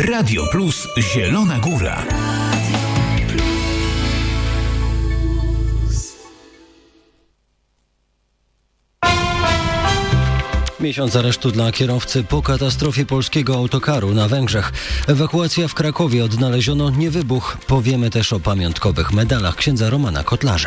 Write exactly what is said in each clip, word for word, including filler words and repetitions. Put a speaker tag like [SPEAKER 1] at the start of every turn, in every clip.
[SPEAKER 1] Radio Plus Zielona Góra.
[SPEAKER 2] Miesiąc aresztu dla kierowcy po katastrofie polskiego autokaru na Węgrzech. Ewakuacja w Krakowie, odnaleziono niewybuch. Powiemy też o pamiątkowych medalach księdza Romana Kotlarza.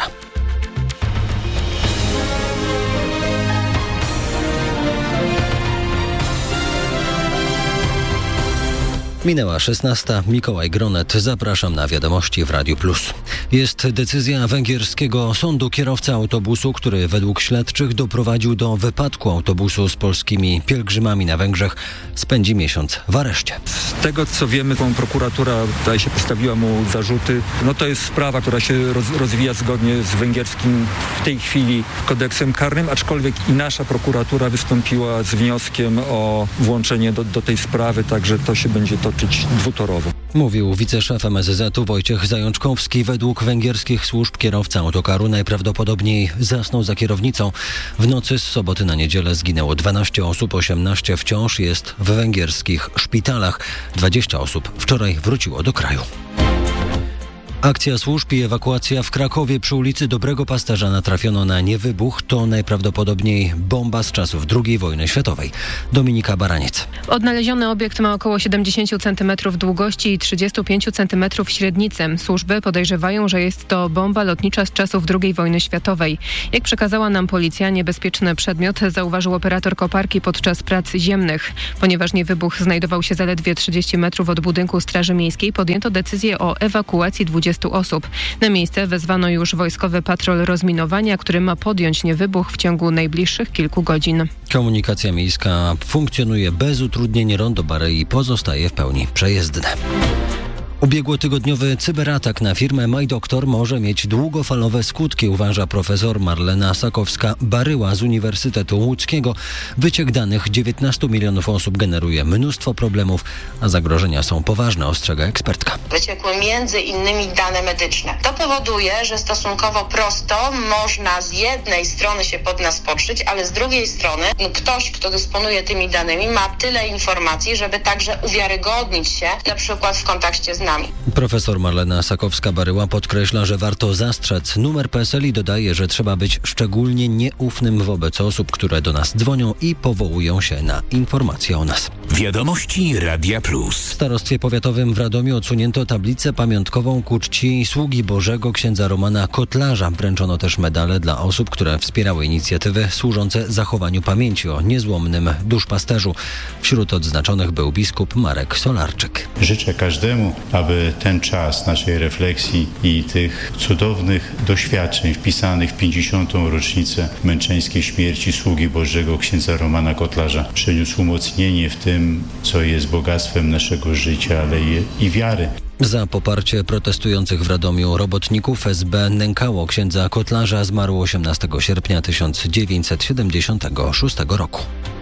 [SPEAKER 2] Minęła szesnasta. Mikołaj Gronet. Zapraszam na wiadomości w Radiu Plus. Jest decyzja węgierskiego sądu. Kierowca autobusu, który według śledczych doprowadził do wypadku autobusu z polskimi pielgrzymami na Węgrzech, spędzi miesiąc w areszcie.
[SPEAKER 3] Z tego co wiemy, prokuratura tutaj się postawiła mu zarzuty. No to jest sprawa, która się roz, rozwija zgodnie z węgierskim w tej chwili kodeksem karnym, aczkolwiek i nasza prokuratura wystąpiła z wnioskiem o włączenie do, do tej sprawy, także to się będzie toczyć dwutorowo.
[SPEAKER 2] Mówił wiceszef M S Z u Wojciech Zajączkowski. Według węgierskich służb kierowca autokaru najprawdopodobniej zasnął za kierownicą. W nocy z soboty na niedzielę zginęło dwanaście osób, osiemnaście wciąż jest w węgierskich szpitalach. dwadzieścia osób wczoraj wróciło do kraju. Akcja służb i ewakuacja w Krakowie. Przy ulicy Dobrego Pasterza natrafiono na niewybuch. To najprawdopodobniej bomba z czasów drugiej wojny światowej. Dominika Baraniec.
[SPEAKER 4] Odnaleziony obiekt ma około siedemdziesiąt centymetrów długości i trzydzieści pięć centymetrów średnicy. Służby podejrzewają, że jest to bomba lotnicza z czasów drugiej wojny światowej. Jak przekazała nam policja, niebezpieczny przedmiot zauważył operator koparki podczas prac ziemnych. Ponieważ niewybuch znajdował się zaledwie trzydzieści metrów od budynku Straży Miejskiej, podjęto decyzję o ewakuacji dwudziestu osób. Na miejsce wezwano już wojskowy patrol rozminowania, który ma podjąć niewybuch w ciągu najbliższych kilku godzin.
[SPEAKER 2] Komunikacja miejska funkcjonuje bez utrudnień. Rondo Barei pozostaje w pełni przejezdne. Ubiegłotygodniowy cyberatak na firmę MyDoktor może mieć długofalowe skutki, uważa profesor Marlena Sakowska-Baryła z Uniwersytetu Łódzkiego. Wyciek danych dziewiętnastu milionów osób generuje mnóstwo problemów, a zagrożenia są poważne, ostrzega ekspertka.
[SPEAKER 5] Wyciekły między innymi dane medyczne. To powoduje, że stosunkowo prosto można z jednej strony się pod nas podszyć, ale z drugiej strony no, ktoś, kto dysponuje tymi danymi, ma tyle informacji, żeby także uwiarygodnić się, na przykład w kontakcie z nami.
[SPEAKER 2] Profesor Marlena Sakowska-Baryła podkreśla, że warto zastrzec numer P S L i dodaje, że trzeba być szczególnie nieufnym wobec osób, które do nas dzwonią i powołują się na informacje o nas.
[SPEAKER 1] Wiadomości Radia Plus.
[SPEAKER 2] W starostwie powiatowym w Radomiu odsunięto tablicę pamiątkową ku czci sługi Bożego księdza Romana Kotlarza. Wręczono też medale dla osób, które wspierały inicjatywy służące zachowaniu pamięci o niezłomnym duszpasterzu. Wśród odznaczonych był biskup Marek Solarczyk.
[SPEAKER 6] Życzę każdemu, aby ten czas naszej refleksji i tych cudownych doświadczeń wpisanych w pięćdziesiątą rocznicę męczeńskiej śmierci sługi Bożego księdza Romana Kotlarza przyniósł umocnienie w tym, co jest bogactwem naszego życia, ale i wiary.
[SPEAKER 2] Za poparcie protestujących w Radomiu robotników S B nękało księdza Kotlarza. Zmarł osiemnastego sierpnia tysiąc dziewięćset siedemdziesiątego szóstego roku.